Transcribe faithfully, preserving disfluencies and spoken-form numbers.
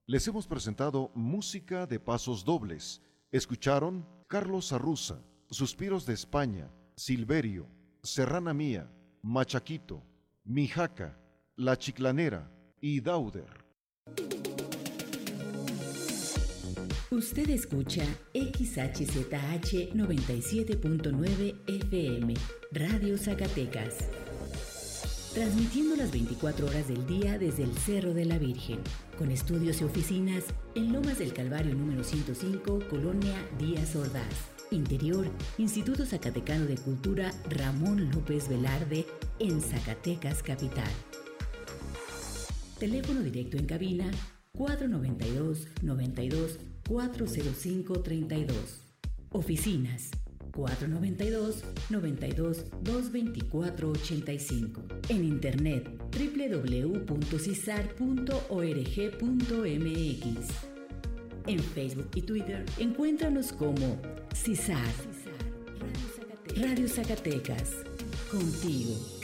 Les hemos presentado música de pasos dobles. Escucharon Carlos Arruza, Suspiros de España, Silverio, Serrana Mía, Machaquito, Mijaca, La Chiclanera y Dauder. Usted escucha X H Z H noventa y siete punto nueve F M, Radio Zacatecas, transmitiendo las veinticuatro horas del día desde el Cerro de la Virgen, con estudios y oficinas en Lomas del Calvario número ciento cinco, Colonia Díaz Ordaz. Interior, Instituto Zacatecano de Cultura Ramón López Velarde, en Zacatecas Capital. Teléfono directo en cabina cuatro noventa y dos, noventa y dos, cuatro cero cinco, treinta y dos. Oficinas cuatro noventa y dos, noventa y dos, doscientos veinticuatro, ochenta y cinco. En internet doble u doble u doble u punto cisar punto org punto m x. En Facebook y Twitter encuéntranos como CISAR, Radio Zacatecas, contigo.